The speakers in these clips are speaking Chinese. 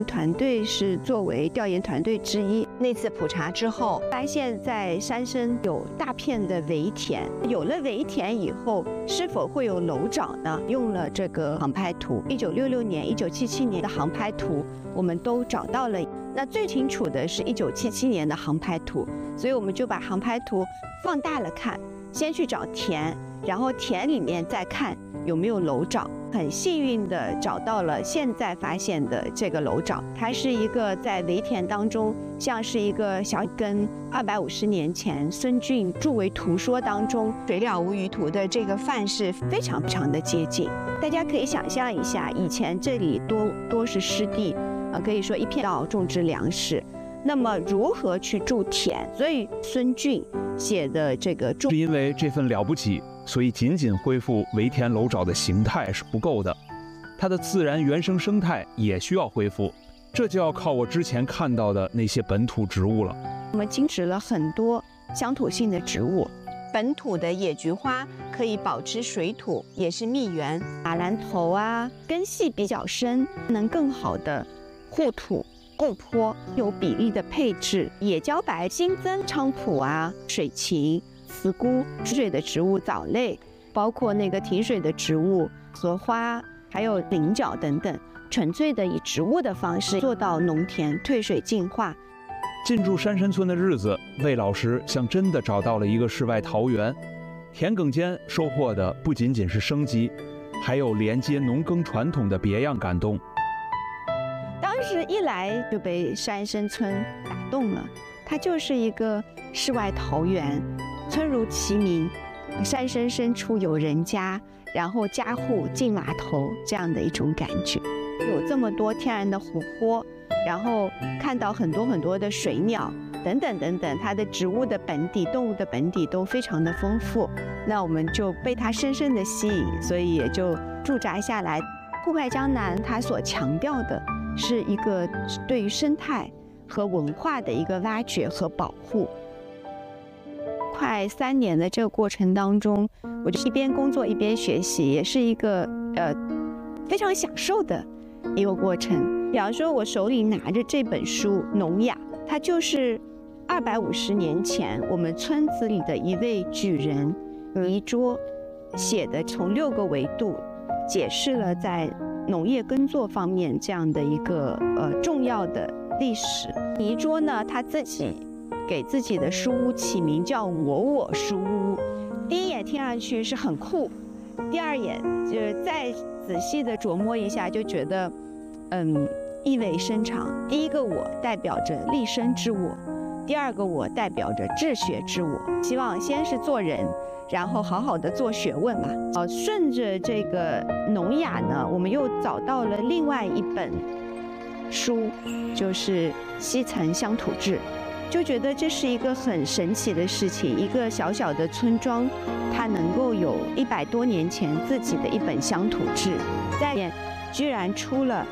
团队是作为调研团队之一。 那次普查之后， 发现在山身有大片的围田，有了围田以后，是否会有楼长呢？用了这个航拍图，1966年、1977年的航拍图，我们都找到了。那最清楚的是1977年的航拍图，所以我们就把航拍图放大了看，先去找田，然后田里面再看有没有楼长。很幸运的找到了现在发现的这个楼长，它是一个在围田当中像是一个小，跟250年前孙峻著为图说当中水了无余图的这个范式非常的接近。大家可以想象一下，以前这里多是湿地，可以说一片到种植粮食，那么如何去筑田？所以孙峻写的这个是因为这份了不起，所以仅仅恢复围田楼沼的形态是不够的，它的自然原生生态也需要恢复，这就要靠我之前看到的那些本土植物了。 我们精植了很多乡土性的植物， 本土的野菊花可以保持水土，也是蜜源。 马兰头啊，根系比较深，能更好的护土固坡，有比例的配置。野茭白新增菖蒲啊、水芹、茨菇、吃水的植物、藻类，包括那个挺水的植物、荷花，还有菱角等等，纯粹的以植物的方式做到农田退水净化。 进驻山山村的日子，魏老师像真的找到了一个世外桃源。田埂间收获的不仅仅是生机，还有连接农耕传统的别样感动。 当时一来就被山山村打动了，它就是一个世外桃源，村如其名，山深深处有人家，然后家户进码头这样的一种感觉。有这么多天然的湖泊，然后看到很多的水鸟等等，它的植物的本底、动物的本底都非常的丰富，那我们就被它深深的吸引，所以也就驻扎下来。户外江南它所强调的是一个对于生态和文化的一个挖掘和保护。快3年的这个过程当中，我就一边工作一边学习，也是一个非常享受的一个过程。比方说，我手里拿着这本书《农雅》，它就是250年前我们村子里的一位举人倪柝写的，从6个维度解释了在农业耕作方面这样的一个重要的历史。倪柝呢，他自己给自己的书屋起名叫我书屋，第一眼听上去是很酷，第二眼就是再仔细的琢磨一下，就觉得意味深长。第一个我代表着立身之我，第二个我代表着治学之我。希望先是做人，然后好好的做学问嘛。顺着这个农雅呢，我们又找到了另外一本书，就是《西岑乡土志》，就觉得这是一个很神奇的事情。一个小小的村庄，它能够有100多年前自己的一本乡土志，在里面居然出了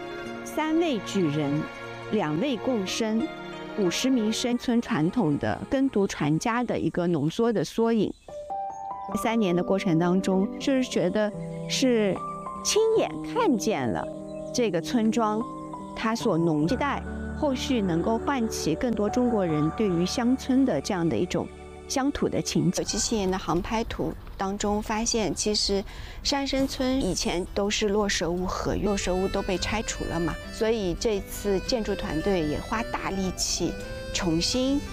3位举人、2位共生、50名生村传统的耕读传家的一个浓缩的缩影。3年的过程当中，就是觉得是亲眼看见了这个村庄它所浓期待后续能够唤起更多中国人对于乡村的这样的一种乡土的情景。97年的航拍图当中发现，其实山生村以前都是落蛇屋合院，落蛇屋都被拆除了嘛，所以这次建筑团队也花大力气重新